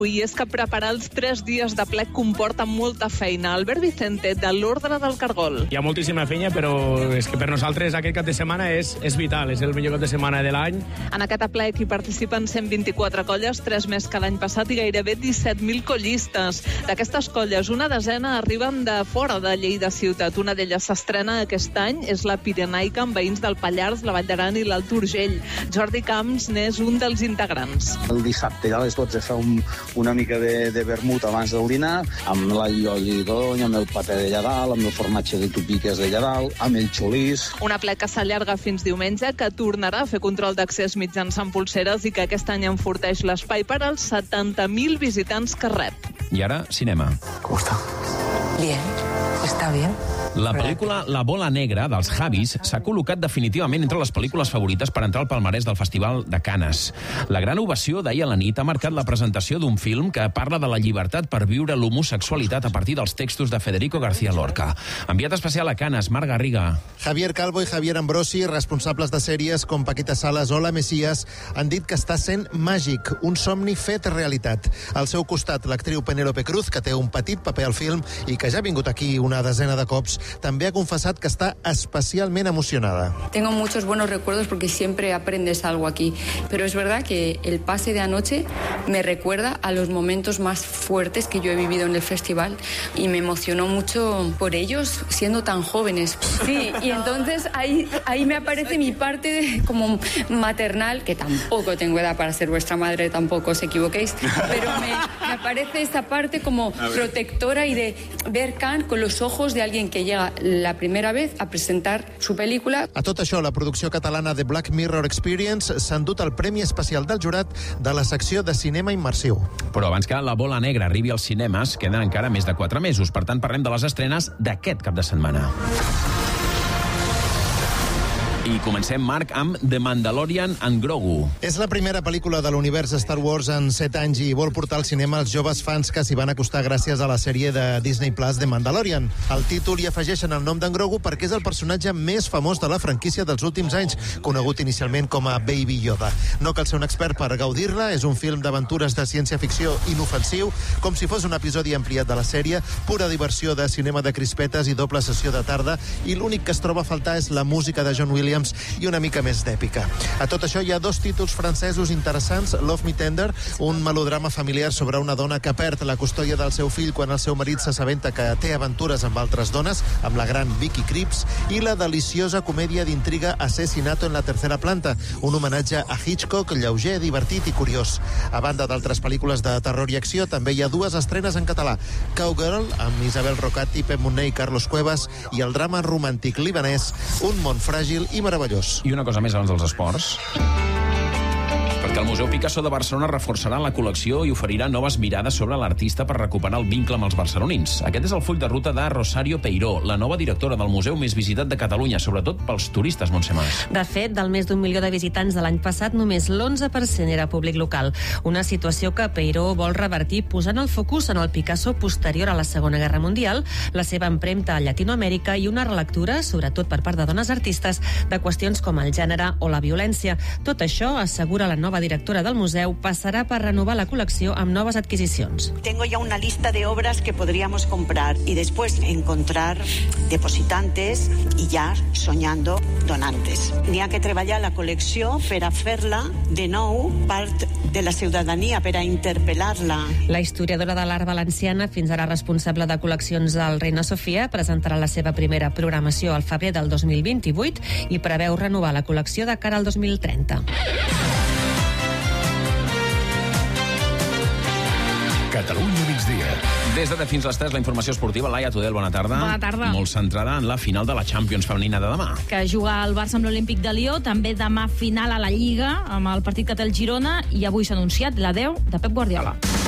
I és que preparar els 3 dies de plec comporta molta feina. Albert Vicente, de l'Ordre del Cargol. Hi ha moltíssima feina, però és que per nosaltres aquest cap de setmana és vital, és el millor cap de setmana de l'any. En aquest plec hi participen 124 colles, 3 més que l'any passat i gairebé 17.000 collistes. D'aquestes colles, una desena arriben de fora de Lleida ciutat. Una d'elles s'estrena aquest any, és la Pirenaica, amb veïns del Pallars, la Vall d'Aran i l'Alt Urgell. Jordi Camps n'és un dels integrants. El dissabte a les 12 fa una mica de vermut abans del dinar, amb l'allioli d'Odonya, amb el paté de Lladal, amb el formatge de tupiques de Lladal, amb el xolís. Una plec que s'allarga fins diumenge, que tornarà a fer control d'accés mitjançant pulseres i que aquest any enforteix l'espai per als 70.000 visitants que rep. I ara, cinema. Com està? Bien, está bien. La pel·lícula La bola negra, dels Javis, s'ha col·locat definitivament entre les pel·lícules favorites per entrar al palmarès del Festival de Canes. La gran ovació d'ahir a la nit ha marcat la presentació d'un film que parla de la llibertat per viure l'homosexualitat a partir dels textos de Federico García Lorca. Enviat especial a Canes, Marc Garriga. Javier Calvo i Javier Ambrosi, responsables de sèries com Paquita Salas o La Mesías, han dit que està sent màgic, un somni fet realitat. Al seu costat, l'actriu Penélope Cruz, que té un petit paper al film i que ja ha vingut aquí una desena de cops, també ha confessat que està especialment emocionada. Tengo muchos buenos recuerdos porque siempre aprendes algo aquí, pero es verdad que el pase de anoche me recuerda a los momentos más fuertes que yo he vivido en el festival y me emocionó mucho por ellos siendo tan jóvenes. Sí, y entonces ahí me aparece mi parte como maternal, que tampoco tengo edad para ser vuestra madre, tampoco os equivoquéis, pero me aparece esta parte como protectora y de ver Cannes con los ojos de alguien que llega la primera vez a presentar su pel·lícula. A tot això, la producció catalana de Black Mirror Experience s'ha endut el Premi Especial del Jurat de la secció de cinema immersiu. Però abans que La bola negra arribi als cinemes, queden encara més de 4 mesos. Per tant, parlem de les estrenes d'aquest cap de setmana. I comencem, Marc, amb The Mandalorian and Grogu. És la primera pel·lícula de l'univers Star Wars en 7 anys i vol portar al cinema els joves fans que s'hi van acostar gràcies a la sèrie de Disney Plus The Mandalorian. Al títol hi afegeixen el nom d'en Grogu perquè és el personatge més famós de la franquícia dels últims anys, conegut inicialment com a Baby Yoda. No cal ser un expert per gaudir-la, és un film d'aventures de ciència-ficció inofensiu, com si fos un episodi ampliat de la sèrie, pura diversió de cinema de crispetes i doble sessió de tarda, i l'únic que es troba a faltar és la música de John Williams i una mica més d'èpica. A tot això hi ha 2 títols francesos interessants, Love Me Tender, un melodrama familiar sobre una dona que perd la custòdia del seu fill quan el seu marit s'assabenta que té aventures amb altres dones, amb la gran Vicky Krieps, i la deliciosa comèdia d'intriga Asesinato en la tercera planta, un homenatge a Hitchcock, lleuger, divertit i curiós. A banda d'altres pel·lícules de terror i acció, també hi ha 2 estrenes en català, Cowgirl, amb Isabel Rocati, Pep Montner i Carlos Cuevas, i el drama romàntic libanès Un món fràgil i meravellós. I una cosa més abans dels esports. Perquè el Museu Picasso de Barcelona reforçarà la col·lecció i oferirà noves mirades sobre l'artista per recuperar el vincle amb els barcelonins. Aquest és el full de ruta de Rosario Peiró, la nova directora del museu més visitat de Catalunya, sobretot pels turistes, Montse Mas. De fet, del més d'1 milió de visitants de l'any passat, només l'11% era públic local. Una situació que Peiró vol revertir posant el focus en el Picasso posterior a la Segona Guerra Mundial, la seva empremta a Llatinoamèrica i una relectura, sobretot per part de dones artistes, de qüestions com el gènere o la violència. Tot això, assegura la nova directora del museu, passarà per renovar la col·lecció amb noves adquisicions. Tengo ya una lista de obras que podríamos comprar y después encontrar depositantes y ya soñando donantes. N'hi ha que treballar la col·lecció per a fer-la de nou part de la ciutadania, per a interpel·lar-la. La historiadora de l'art valenciana, fins ara responsable de col·leccions del Reina Sofia, presentarà la seva primera programació al febrer del 2028 i preveu renovar la col·lecció de cara al 2030. Catalunya migdia. Des de fins les 3, la informació esportiva. Laia Tudel, bona tarda. Bona tarda. Molt centrada en la final de la Champions femenina de demà. Que juga el Barça amb l'Olímpic de Lió, també demà final a la Lliga, amb el partit que té el Girona, i avui s'ha anunciat l'adeu de Pep Guardiola.